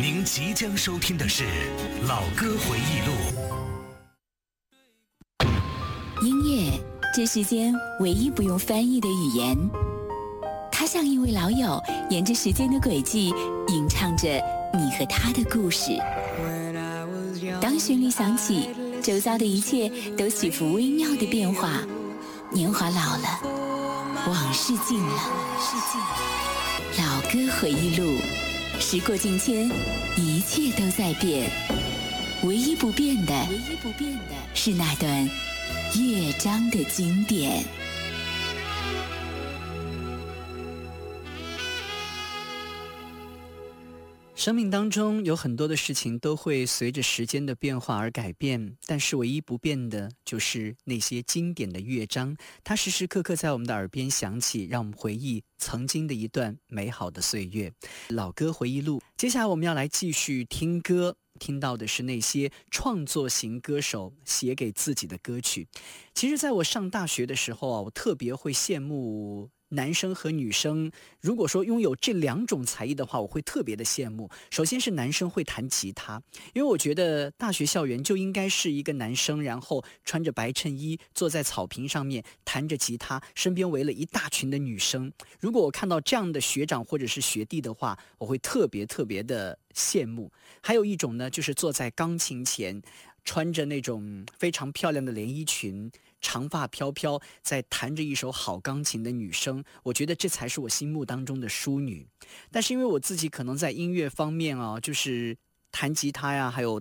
您即将收听的是《老歌回忆录》。 音乐，这世间唯一不用翻译的语言，它像一位老友，沿着时间的轨迹，吟唱着你和他的故事。当旋律响起，周遭的一切都起伏微妙的变化。年华老了，往事尽了，老歌回忆录，时过境迁，一切都在变，唯一不变的是那段乐章的经典。 生命当中有很多的事情都会随着时间的变化而改变，但是唯一不变的就是那些经典的乐章，它时时刻刻在我们的耳边响起，让我们回忆曾经的一段美好的岁月。老歌回忆录，接下来我们要来继续听歌，听到的是那些创作型歌手写给自己的歌曲。其实在我上大学的时候啊，我特别会羡慕男生和女生，如果说拥有这两种才艺的话，我会特别的羡慕。首先是男生会弹吉他，因为我觉得大学校园就应该是一个男生，然后穿着白衬衣坐在草坪上面弹着吉他，身边围了一大群的女生。如果我看到这样的学长或者是学弟的话，我会特别的羡慕。还有一种呢，就是坐在钢琴前，穿着那种非常漂亮的连衣裙，长发飘飘，在弹着一首好钢琴的女生，我觉得这才是我心目当中的淑女。但是因为我自己可能在音乐方面啊，就是弹吉他呀，还有